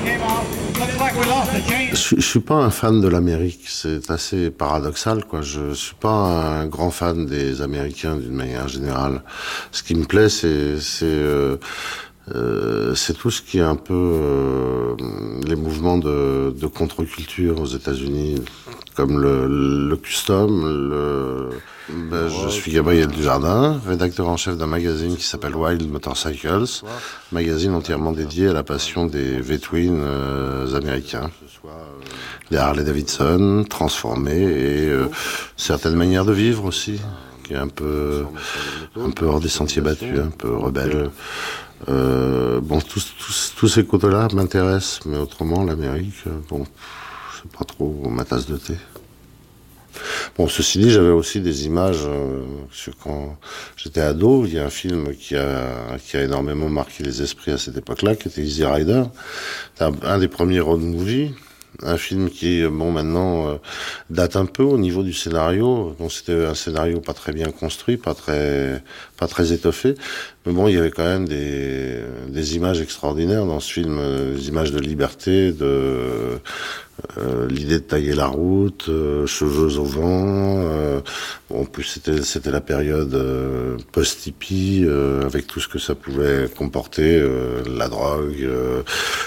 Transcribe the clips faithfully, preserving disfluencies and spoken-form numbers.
Je, je suis pas un fan de l'Amérique, c'est assez paradoxal, quoi. Je suis pas un grand fan des Américains d'une manière générale. Ce qui me plaît, c'est c'est euh, euh, c'est tout ce qui est un peu euh, les mouvements de, de contre-culture aux États-Unis, comme le, le custom. Le, ben, je suis Gabriel Dujardin, rédacteur en chef d'un magazine qui s'appelle Wild Motorcycles, magazine entièrement dédié à la passion des V-twin euh, américains, des Harley-Davidson transformés et euh, certaines manières de vivre aussi, qui est un peu un peu hors des sentiers battus, un peu rebelle. Euh, bon, tous, tous, tous ces côtés-là m'intéressent, mais autrement, l'Amérique, bon, c'est pas trop ma tasse de thé. Bon, ceci dit, j'avais aussi des images, euh, quand j'étais ado, il y a un film qui a, qui a énormément marqué les esprits à cette époque-là, qui était Easy Rider. C'était un, un des premiers road movies. Un film qui, bon, maintenant, euh, date un peu au niveau du scénario. Bon, c'était un scénario pas très bien construit, pas très, pas très étoffé. Mais bon, il y avait quand même des, des images extraordinaires dans ce film, des images de liberté, de, euh, l'idée de tailler la route, euh, cheveux au vent. Euh, bon, en plus, c'était, c'était la période euh, post-hippie, euh, avec tout ce que ça pouvait comporter, euh, la drogue, euh,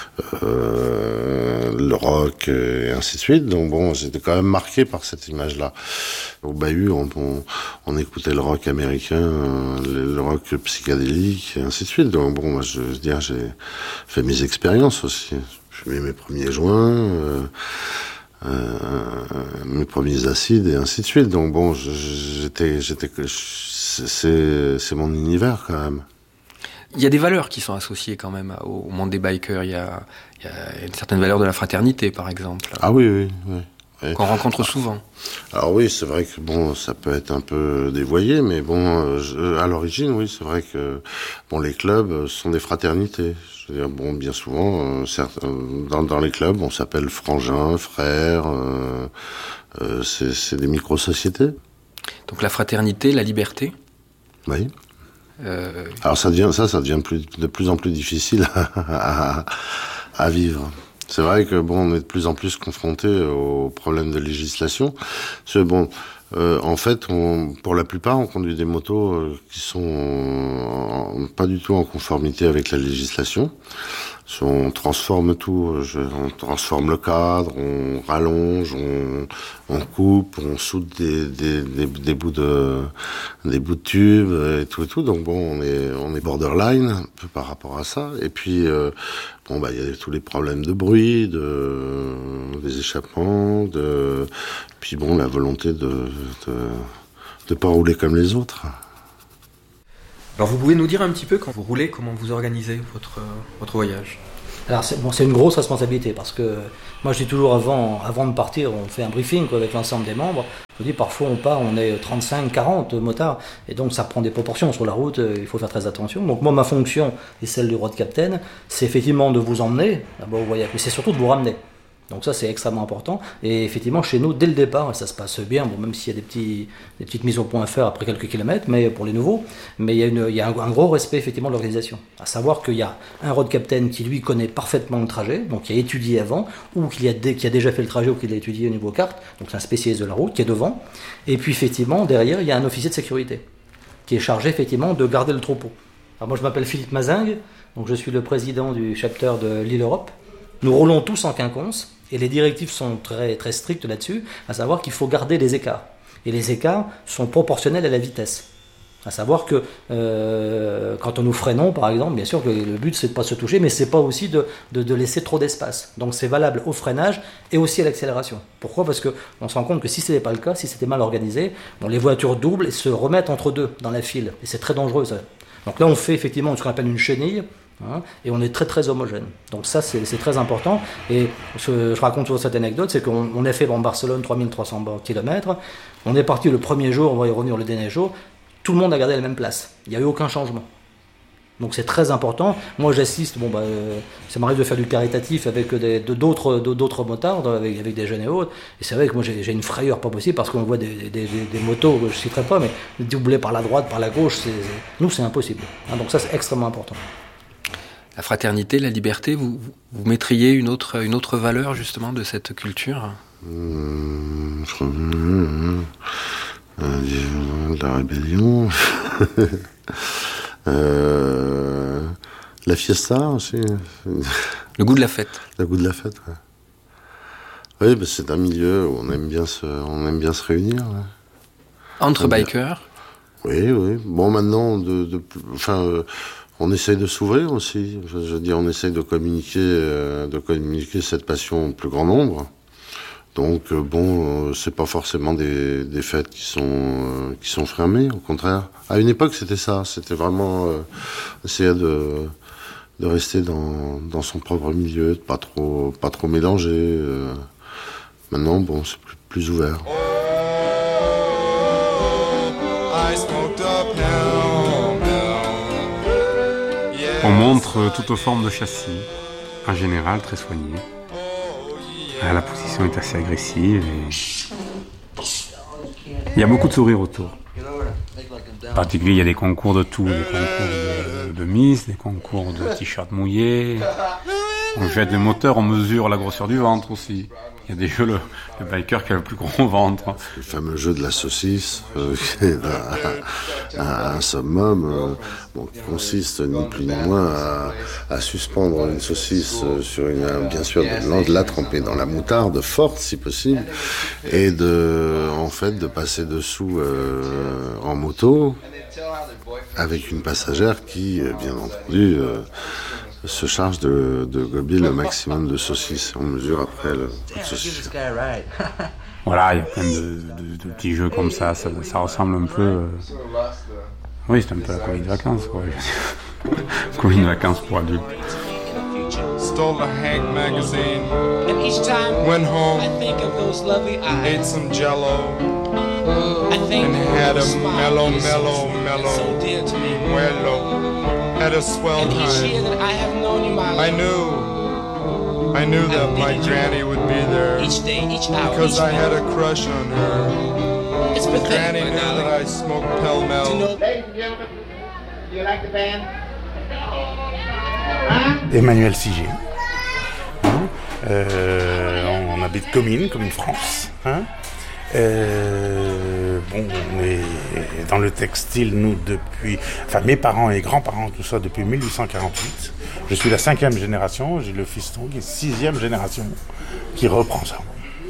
euh, le rock, et ainsi de suite. Donc bon, j'étais quand même marqué par cette image-là. Au bahut, on, on, on écoutait le rock américain, euh, le, le rock psychédélique, et ainsi de suite. Donc bon, moi, je veux dire, j'ai fait mes expériences aussi. Je fumais mes premiers joints, euh, euh, mes premiers acides, et ainsi de suite. Donc bon, j'étais, j'étais, c'est, c'est mon univers quand même. Il y a des valeurs qui sont associées quand même au monde des bikers. Il y a, il y a une certaine valeur de la fraternité, par exemple. Ah oui, oui, oui. oui. Qu'on rencontre souvent. Alors oui, c'est vrai que bon, ça peut être un peu dévoyé, mais bon, je, à l'origine, oui, c'est vrai que bon, les clubs sont des fraternités. Je veux dire, bon, bien souvent, euh, certes, dans, dans les clubs, on s'appelle frangins, frères. Euh, euh, c'est, c'est des micro-sociétés. Donc la fraternité, la liberté. Oui. Euh... Alors ça devient, ça, ça devient plus, de plus en plus difficile à, à, à vivre. C'est vrai que bon, on est de plus en plus confronté aux problèmes de législation. Parce que bon, euh, en fait, on, pour la plupart, on conduit des motos euh, qui sont euh, pas du tout en conformité avec la législation. On transforme tout, je, on transforme le cadre, on rallonge, on, on coupe, on soude des, des, des, des bouts de, des bouts de tubes et tout et tout. Donc bon, on est, on est borderline un peu par rapport à ça. Et puis euh, bon bah il y a tous les problèmes de bruit, de, des échappements, de, puis bon la volonté de, de, de pas rouler comme les autres. Alors vous pouvez nous dire un petit peu, quand vous roulez, comment vous organisez votre, votre voyage ? Alors c'est, bon, c'est une grosse responsabilité parce que moi je dis toujours avant, avant de partir, on fait un briefing quoi, avec l'ensemble des membres. Je dis parfois on part, on est trente-cinq, quarante motards et donc ça prend des proportions sur la route, il faut faire très attention. Donc moi ma fonction et celle du road captain, c'est effectivement de vous emmener d'abord au voyage, mais c'est surtout de vous ramener. Donc ça c'est extrêmement important et effectivement chez nous dès le départ ça se passe bien, bon, même s'il y a des, petits, des petites mises au point à faire après quelques kilomètres, mais pour les nouveaux, mais il y a, une, il y a un, un gros respect effectivement de l'organisation, à savoir qu'il y a un road captain qui lui connaît parfaitement le trajet, donc qui a étudié avant, ou qui a, qui a déjà fait le trajet ou qui l'a étudié au niveau carte, donc c'est un spécialiste de la route qui est devant, et puis effectivement derrière il y a un officier de sécurité qui est chargé effectivement de garder le troupeau. Alors moi je m'appelle Philippe Mazingue, donc je suis le président du chapter de l'île Europe. Nous roulons tous en quinconce. Et les directives sont très, très strictes là-dessus, à savoir qu'il faut garder les écarts. Et les écarts sont proportionnels à la vitesse. À savoir que euh, quand nous freinons, par exemple, bien sûr que le but c'est de ne pas se toucher, mais c'est pas aussi de, de, de laisser trop d'espace. Donc c'est valable au freinage et aussi à l'accélération. Pourquoi ? Parce qu'on se rend compte que si ce n'était pas le cas, si c'était mal organisé, bon, les voitures doublent et se remettent entre deux dans la file. Et c'est très dangereux ça. Donc là on fait effectivement ce qu'on appelle une chenille. Hein, et on est très très homogène. Donc ça c'est, c'est très important. Et je, je raconte toujours cette anecdote, c'est qu'on on a fait en Barcelone trois mille trois cents kilomètres. On est parti le premier jour, on va y revenir le dernier jour. Tout le monde a gardé la même place. Il n'y a eu aucun changement. Donc c'est très important. Moi j'assiste, bon bah euh, ça m'arrive de faire du caritatif avec des, de, d'autres, de, d'autres motards, avec, avec des jeunes et autres. Et c'est vrai que moi j'ai, j'ai une frayeur pas possible parce qu'on voit des, des, des, des motos, je ne citerai pas, mais doublées par la droite, par la gauche. C'est, nous c'est impossible. Hein, donc ça c'est extrêmement important. La fraternité, la liberté, vous, vous mettriez une autre, une autre valeur justement de cette culture ? Mmh, je crois, mmh, mmh, la rébellion. euh, la fiesta aussi. Le goût de la fête. Le goût de la fête, ouais. Oui, bah c'est un milieu où on aime bien se, on aime bien se réunir. Ouais. Entre bikers ? Oui, oui. Bon, maintenant, de, de, enfin, euh, on essaye de s'ouvrir aussi. Je veux dire, on essaye de communiquer, euh, de communiquer cette passion au plus grand nombre. Donc, euh, bon, euh, c'est pas forcément des, des fêtes qui sont, euh, qui sont fermées, au contraire. À une époque, c'était ça. C'était vraiment euh, essayer de, de rester dans, dans son propre milieu, de pas trop, pas trop mélanger. Euh. Maintenant, bon, c'est plus, plus ouvert. On montre toutes formes de châssis, en général très soignées. La position est assez agressive et il y a beaucoup de sourires autour. En particulier, il y a des concours de tout, des concours de, de miss, des concours de t-shirts mouillés. On jette des moteurs, on mesure la grosseur du ventre aussi. Il y a des jeux, le, le biker qui a le plus gros ventre. Le fameux jeu de la saucisse, euh, qui est un, un, un summum, euh, bon, qui consiste ni plus ni moins à, à suspendre une saucisse sur une, bien sûr, de, de la tremper dans la moutarde forte si possible, et de, en fait, de passer dessous euh, en moto avec une passagère qui, bien entendu, euh, se charge de, de gober le maximum de saucisses. On mesure après le saucisses. Voilà, il y a plein de, de, de petits jeux comme ça. Ça, ça ressemble un peu... Euh... Oui, c'est un peu la colonie de vacances, quoi. Colonie de vacances pour adultes. Stole the Hank magazine. And each time went home, I think of those lovely eyes. Ate some jello. I think and had a mellow, mellow, mellow, so dear to me. Mellow. Had a swell and time. Each year that I have known you, my life, I knew, I knew that my granny would be there. Each day, each hour, because each I had a crush on her. It's pathetic, granny knew darling, that I smoked Pell Mell. Ladies and gentlemen, do you like the band? Emmanuel Siger. Hein euh, on, on habite Comines, comme une France. Hein euh, bon, on est dans le textile, nous, depuis... Enfin, mes parents et grands-parents, tout ça, depuis mille huit cent quarante-huit. Je suis la cinquième génération, j'ai le fiston qui est sixième génération qui reprend ça.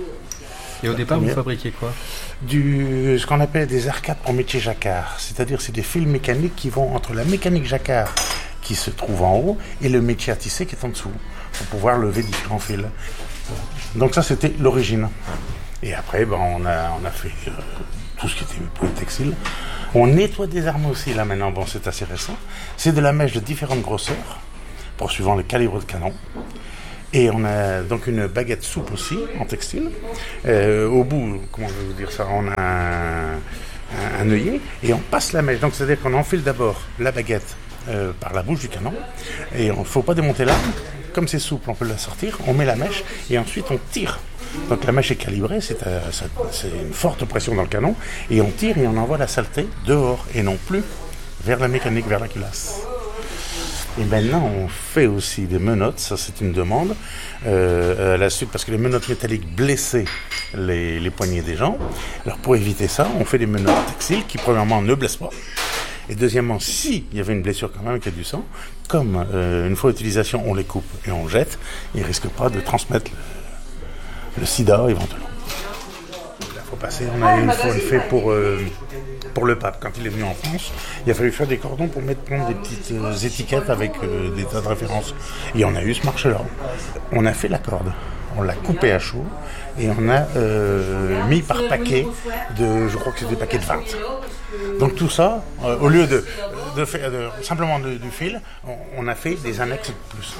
Et au départ, vous fabriquiez quoi ? Du, ce qu'on appelle des arcades pour métier jacquard. C'est-à-dire, c'est des fils mécaniques qui vont entre la mécanique jacquard qui se trouve en haut et le métier à tisser qui est en dessous pour pouvoir lever différents fils. Donc ça, c'était l'origine. Et après, ben, on, a, on a fait euh, tout ce qui était pour le textile. On nettoie des armes aussi, là, maintenant. Bon, c'est assez récent. C'est de la mèche de différentes grosseurs, pour suivant le calibre de canon. Et on a donc une baguette souple aussi, en textile. Euh, au bout, comment je vais vous dire ça, on a un, un, un œillet et on passe la mèche. Donc, c'est-à-dire qu'on enfile d'abord la baguette euh, par la bouche du canon. Et il ne faut pas démonter l'arme. Comme c'est souple, on peut la sortir. On met la mèche et ensuite on tire. Donc la mèche est calibrée, c'est, euh, c'est une forte pression dans le canon. Et on tire et on envoie la saleté dehors et non plus vers la mécanique, vers la culasse. Et maintenant, on fait aussi des menottes, ça c'est une demande, euh, à la suite, parce que les menottes métalliques blessaient les, les poignets des gens. Alors pour éviter ça, on fait des menottes textiles qui, premièrement, ne blessent pas. Et deuxièmement, s'il y avait une blessure quand même qui a du sang, comme euh, une fois utilisation, on les coupe et on jette, ils ne risquent pas de transmettre le, le sida éventuellement. Il faut passer, on a une fois fait pour... Euh, Pour le pape, quand il est venu en France, il a fallu faire des cordons pour mettre prendre des petites euh, étiquettes avec euh, des tas de références. Et on a eu ce marché-là. On a fait la corde, on l'a coupée à chaud et on a euh, mis par paquet de, je crois que c'est des paquets de vingt. Donc tout ça, euh, au lieu de, de faire de, simplement de, du fil, on, on a fait des annexes de plus.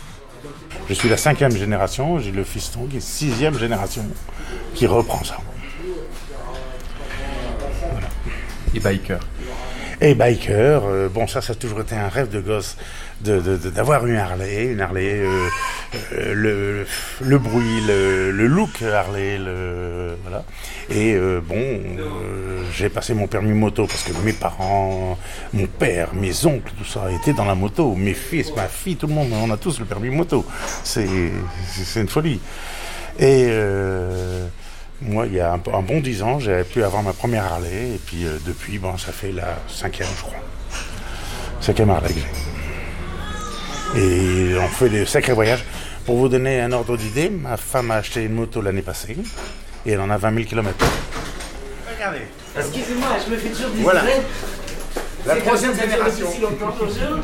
Je suis la cinquième génération, j'ai le fiston qui est sixième génération qui reprend ça. Et biker. Et biker, euh, bon ça, ça a toujours été un rêve de gosse de, de, de, d'avoir une Harley, une Harley, euh, euh, le, le bruit, le, le look Harley, le, voilà. Et euh, bon, euh, j'ai passé mon permis moto parce que mes parents, mon père, mes oncles, tout ça étaient dans la moto. Mes fils, ma fille, tout le monde, on a tous le permis moto. C'est, c'est une folie. Et euh, moi, il y a un, un bon dix ans, j'ai pu avoir ma première Harley. Et puis euh, depuis, bon, ça fait la cinquième, je crois. Cinquième Harley que j'ai. Et on fait des sacrés voyages. Pour vous donner un ordre d'idée, ma femme a acheté une moto l'année passée. Et elle en a vingt mille kilomètres. Regardez. Excusez-moi, je me fais toujours des Voilà. idées. La troisième génération. Si longtemps, bonjour.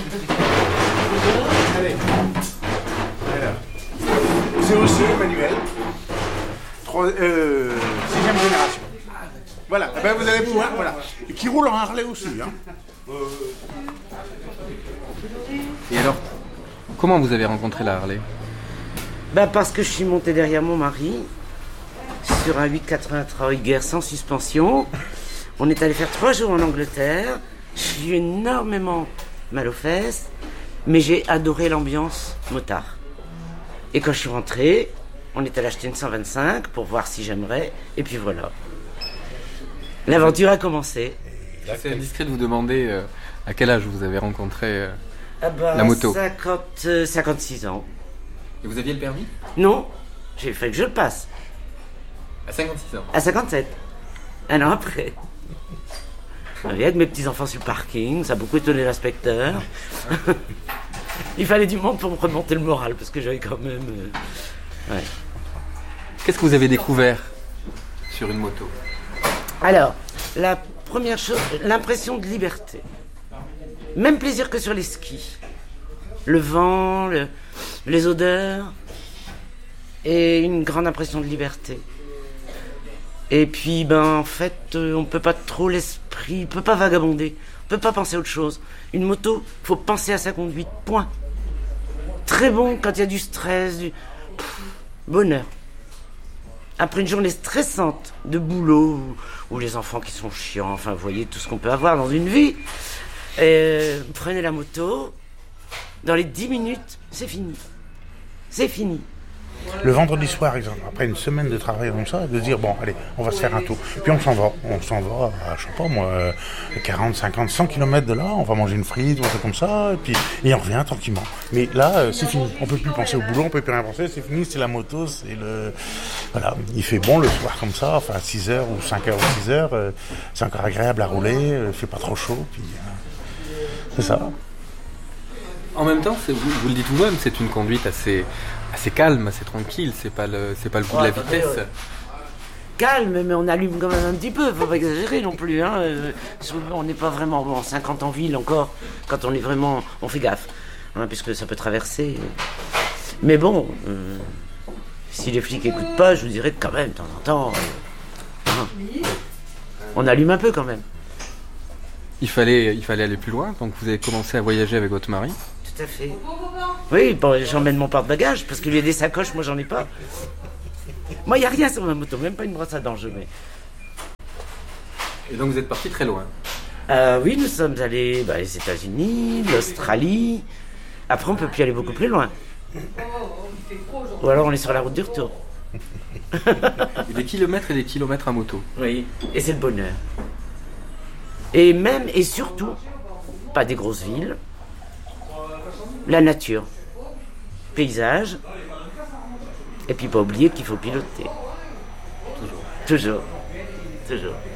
Allez. Alors. C'est aussi manuel. Trois, euh, sixième génération. Voilà. Eh ben, vous allez pouvoir. Voilà. Et qui roule en Harley aussi. Hein. Et alors, comment vous avez rencontré la Harley? Bah parce que je suis monté derrière mon mari sur un huit quatre-vingt-trois Hugger sans suspension. On est allé faire trois jours en Angleterre. J'ai eu énormément mal aux fesses, mais j'ai adoré l'ambiance motard. Et quand je suis rentré, on est allé acheter une cent vingt-cinq pour voir si j'aimerais, et puis voilà. L'aventure a commencé. C'est indiscret de vous demander euh, à quel âge vous avez rencontré euh, Ah bah, la moto. cinquante, euh, cinquante-six ans. Et vous aviez le permis? Non, j'ai fait que je le passe. À cinquante-six ans. À cinquante-sept. Un an après. Avec mes petits-enfants sur le parking, ça a beaucoup étonné l'inspecteur. Il fallait du monde pour me remonter le moral, parce que j'avais quand même... Euh... Ouais. Qu'est-ce que vous avez découvert sur une moto? Alors, la première chose, l'impression de liberté. Même plaisir que sur les skis. Le vent, le, les odeurs, et une grande impression de liberté. Et puis, ben, en fait, euh, on peut pas trop l'esprit, on peut pas vagabonder, on peut pas penser à autre chose. Une moto, faut penser à sa conduite, point. Très bon quand il y a du stress, du Pff, bonheur. Après une journée stressante de boulot, ou, ou les enfants qui sont chiants, enfin, vous voyez tout ce qu'on peut avoir dans une vie. Et, prenez la moto, dans les dix minutes, c'est fini. C'est fini. Le vendredi soir, exemple, après une semaine de travail comme ça, de dire, bon, allez, on va se faire un tour. Puis on s'en va. On s'en va à, je sais pas moi, quarante, cinquante, cent kilomètres de là. On va manger une frite, ou un truc comme ça. Et puis, et on revient tranquillement. Mais là, c'est fini. On peut plus penser au boulot, on peut plus rien penser. C'est fini, c'est la moto, c'est le... Voilà. Il fait bon le soir comme ça, enfin, à six heures ou cinq heures ou six heures. Euh, c'est encore agréable à rouler. Il fait pas trop chaud. Puis, euh, c'est ça. En même temps, c'est, vous, vous le dites vous-même, c'est une conduite assez, assez calme, assez tranquille. C'est pas le, c'est pas le coup Ouais, de la vitesse. ouais. Calme, mais on allume quand même un petit peu. Faut pas exagérer non plus. Hein. Euh, on n'est pas vraiment en cinquante en ville encore. Quand on est vraiment, on fait gaffe, hein, puisque ça peut traverser. Mais bon, euh, si les flics écoutent pas, je vous dirais que quand même, de temps en temps, euh, hein, on allume un peu quand même. Il fallait, il fallait aller plus loin. Donc vous avez commencé à voyager avec votre mari. Tout à fait. Oui, bon, j'emmène mon porte-bagages, parce qu'il y a des sacoches, moi j'en ai pas. Moi, il n'y a rien sur ma moto, même pas une brosse à dents, je mets. Et donc vous êtes parti très loin. Euh, oui, nous sommes allés bah, aux États-Unis, l'Australie. Après, on peut plus aller beaucoup plus loin. Ou alors, on est sur la route du retour. Et des kilomètres et des kilomètres à moto. Oui, et c'est le bonheur. Et même, et surtout, pas des grosses villes, la nature, paysage, et puis pas oublier qu'il faut piloter. Toujours. Toujours. Toujours.